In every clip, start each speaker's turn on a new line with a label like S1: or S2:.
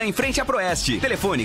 S1: Em frente à Proeste. Telefone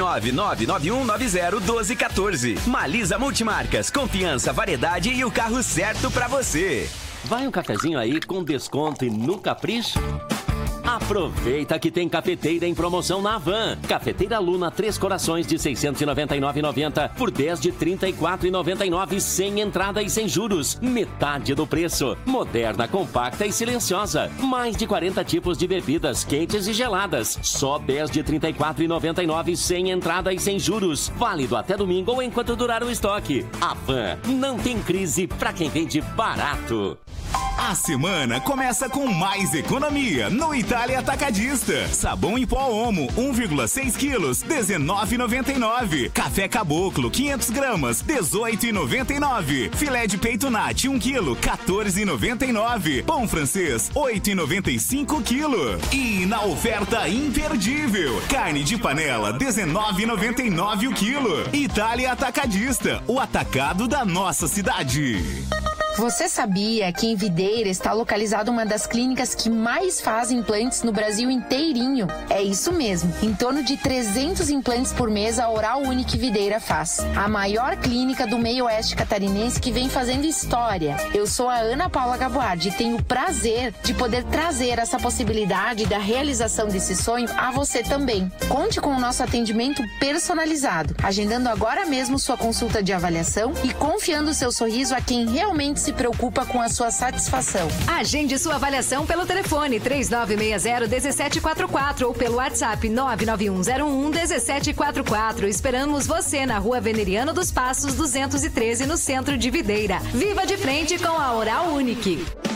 S1: 49991901214. Malisa Multimarcas. Confiança, variedade e o carro certo pra você.
S2: Vai um cafezinho aí com desconto e no capricho? Aproveita que tem cafeteira em promoção na Havan. Cafeteira Luna 3 corações de R$ 699,90 por 10 de R$ 34,99 sem entrada e sem juros. Metade do preço. Moderna, compacta e silenciosa. Mais de 40 tipos de bebidas quentes e geladas. Só 10 de R$ 34,99 sem entrada e sem juros. Válido até domingo ou enquanto durar o estoque. Havan, não tem crise pra quem vende barato.
S3: A semana começa com mais economia no Itália Atacadista. Sabão em pó Omo, 1,6 quilos, R$19,99. Café Caboclo, 500 gramas, R$18,99. Filé de peito nati, 1 quilo, R$14,99. Pão francês, R$8,95 quilo. E na oferta imperdível, carne de panela, R$19,99 o quilo. Itália Atacadista, o atacado da nossa cidade.
S4: Você sabia que em Videira está localizada uma das clínicas que mais fazem implantes no Brasil inteirinho? É isso mesmo, em torno de 300 implantes por mês a Oral Unique Videira faz. A maior clínica do meio oeste catarinense que vem fazendo história. Eu sou a Ana Paula Gaboardi e tenho o prazer de poder trazer essa possibilidade da realização desse sonho a você também. Conte com o nosso atendimento personalizado, agendando agora mesmo sua consulta de avaliação e confiando seu sorriso a quem realmente se preocupa com a sua satisfação.
S5: Agende sua avaliação pelo telefone 3960-1744 ou pelo WhatsApp 99101-1744. Esperamos você na Rua Veneriano dos Passos 213, no centro de Videira. Viva de frente com a Oral Unique.